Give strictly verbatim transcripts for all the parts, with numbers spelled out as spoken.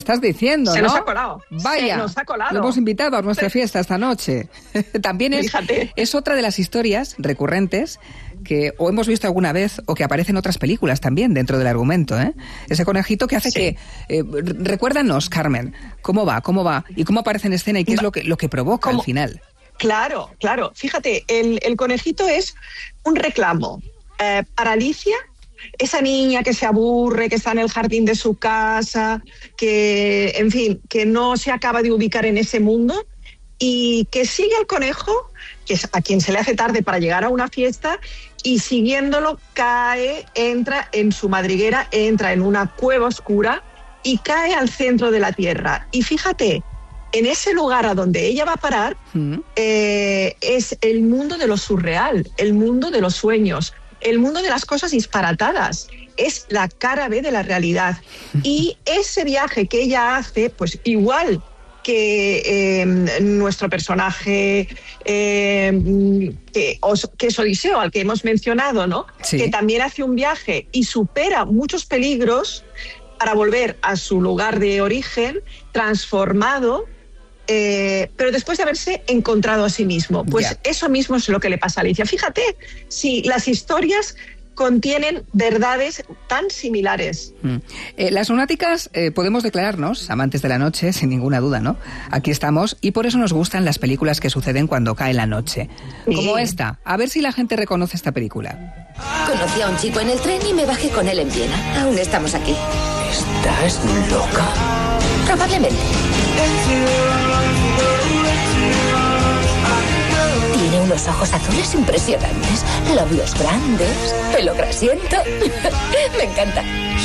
Estás diciendo, Se ¿no? nos ha colado. Vaya, Se nos ha colado. lo hemos invitado a nuestra fiesta esta noche. También es, es otra de las historias recurrentes que o hemos visto alguna vez o que aparece en otras películas también dentro del argumento, ¿eh? Ese conejito que hace sí. que... Eh, recuérdanos, Carmen, ¿cómo va? ¿Cómo va? ¿Y cómo aparece en escena y qué es lo que, lo que provoca ¿Cómo? al final? Claro, claro. Fíjate, el, el conejito es un reclamo eh, para Alicia. Esa niña que se aburre, que está en el jardín de su casa, que, en fin, que no se acaba de ubicar en ese mundo y que sigue al conejo, que es a quien se le hace tarde para llegar a una fiesta, y siguiéndolo cae, entra en su madriguera, entra en una cueva oscura y cae al centro de la tierra. Y fíjate, en ese lugar a donde ella va a parar mm. eh, es el mundo de lo surreal, el mundo de los sueños, el mundo de las cosas disparatadas, es la cara B de la realidad. Y ese viaje que ella hace, pues igual que eh, nuestro personaje, eh, que, que es Odiseo, al que hemos mencionado, ¿no? Sí. Que también hace un viaje y supera muchos peligros para volver a su lugar de origen, transformado, Eh, pero después de haberse encontrado a sí mismo. Pues yeah. eso mismo es lo que le pasa a Alicia. Fíjate, si las historias contienen verdades tan similares. Mm. Eh, las lunáticas eh, podemos declararnos amantes de la noche, sin ninguna duda, ¿no? Aquí estamos, y por eso nos gustan las películas que suceden cuando cae la noche. Sí. Como esta. A ver si la gente reconoce esta película. Conocí a un chico en el tren y me bajé con él en Viena. Aún estamos aquí. ¿Estás loca? Probablemente. Tiene unos ojos azules impresionantes, labios grandes, pelo grasiento. Me encanta.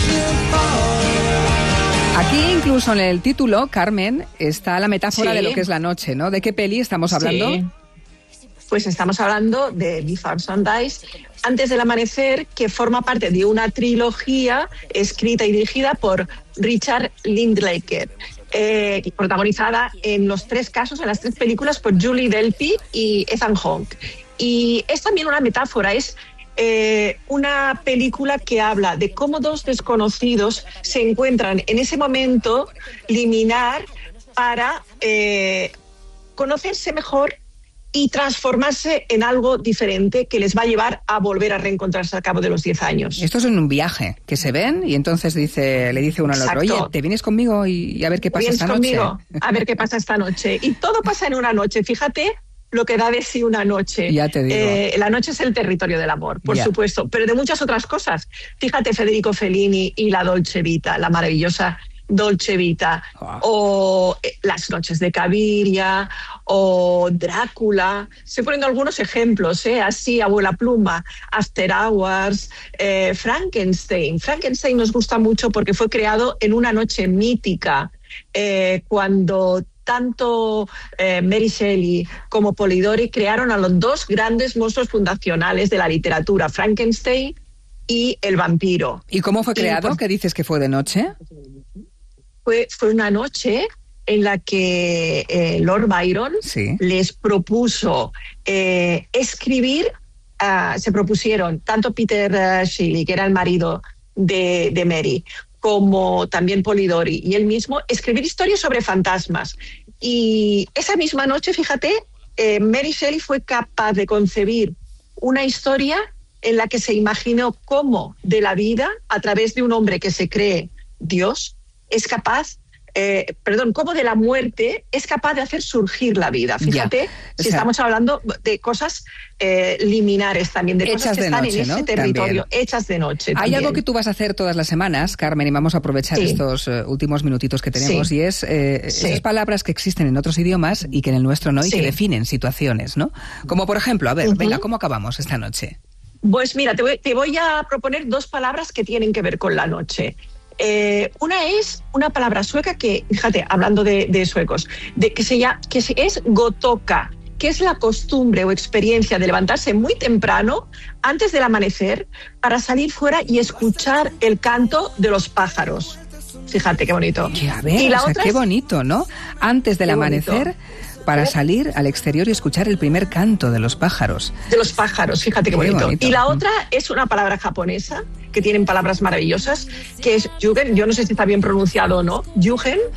Aquí incluso en el título, Carmen, está la metáfora sí. de lo que es la noche, ¿no? ¿De qué peli estamos hablando? Sí. Pues estamos hablando de Before Sunrise, Antes del amanecer, que forma parte de una trilogía escrita y dirigida por Richard Linklater, eh, protagonizada en los tres casos, en las tres películas, por Julie Delpy y Ethan Hawke. Y es también una metáfora, es eh, una película que habla de cómo dos desconocidos se encuentran en ese momento liminar para eh, conocerse mejor y transformarse en algo diferente que les va a llevar a volver a reencontrarse al cabo de los diez años. Esto es en un viaje, que se ven y entonces dice, le dice uno al otro, oye, ¿te vienes conmigo y, y a ver qué pasa esta noche? ¿Vienes conmigo? A ver qué pasa esta noche. Y todo pasa en una noche. Fíjate lo que da de sí una noche. Ya te digo. Eh, la noche es el territorio del amor, por ya. supuesto, pero de muchas otras cosas. Fíjate Federico Fellini y la Dolce Vita, la maravillosa Dolce Vita, oh. o eh, Las noches de Caviria, o Drácula. Estoy poniendo algunos ejemplos, ¿eh? Así, Abuela Pluma, After Hours, eh, Frankenstein. Frankenstein nos gusta mucho porque fue creado en una noche mítica, eh, cuando tanto eh, Mary Shelley como Polidori crearon a los dos grandes monstruos fundacionales de la literatura, Frankenstein y el vampiro. ¿Y cómo fue creado? Pues, ¿qué dices que fue de noche? Fue, fue una noche en la que eh, Lord Byron sí. les propuso eh, escribir, uh, se propusieron tanto Peter uh, Shelley, que era el marido de, de Mary, como también Polidori y él mismo, escribir historias sobre fantasmas. Y esa misma noche, fíjate, eh, Mary Shelley fue capaz de concebir una historia en la que se imaginó cómo de la vida, a través de un hombre que se cree Dios, es capaz, eh, perdón, cómo de la muerte es capaz de hacer surgir la vida. Fíjate, yeah. si sea, estamos hablando de cosas eh, liminares también, de cosas que de están noche, en ese ¿no? territorio, También. hechas de noche. Hay también. algo que tú vas a hacer todas las semanas, Carmen, y vamos a aprovechar sí. estos uh, últimos minutitos que tenemos, sí. y es eh, sí. esas palabras que existen en otros idiomas y que en el nuestro no, y sí. que definen situaciones, ¿no? Como por ejemplo, a ver, uh-huh. venga, ¿cómo acabamos esta noche? Pues mira, te voy, te voy a proponer dos palabras que tienen que ver con la noche. Eh, una es una palabra sueca que, fíjate, hablando de, de suecos, de, que, se llama, que es gotoka, que es la costumbre o experiencia de levantarse muy temprano, antes del amanecer, para salir fuera y escuchar el canto de los pájaros. Fíjate qué bonito. Y a ver, y la o sea, otra qué es... bonito, ¿no? Antes del qué amanecer, bonito. para salir al exterior y escuchar el primer canto de los pájaros. De los pájaros, fíjate qué, qué bonito. bonito. Y la mm. otra es una palabra japonesa, que tienen palabras maravillosas, que es yugen, yo no sé si está bien pronunciado o no, yugen,